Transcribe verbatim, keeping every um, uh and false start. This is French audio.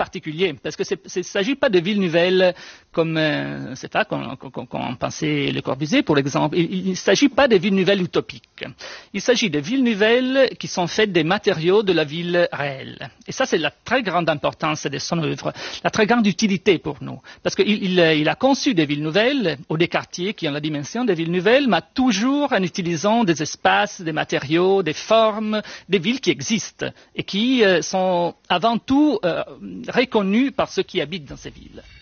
particulier, parce que il ne s'agit pas de villes nouvelles comme, euh, c'est pas, qu'on qu qu pensait Le Corbusier, pour exemple. Il ne s'agit pas de villes nouvelles utopiques. Il s'agit de villes nouvelles qui sont faites des matériaux de la ville réelle. Et ça, c'est la très grande importance de son œuvre, la très grande utilité pour nous. Parce qu'il il, il a conçu des villes nouvelles, ou des quartiers qui ont la dimension des villes nouvelles, mais toujours en utilisant des espaces, des matériaux, des formes, des villes qui existent et qui euh, sont avant tout euh, reconnus par ceux qui habitent dans ces villes.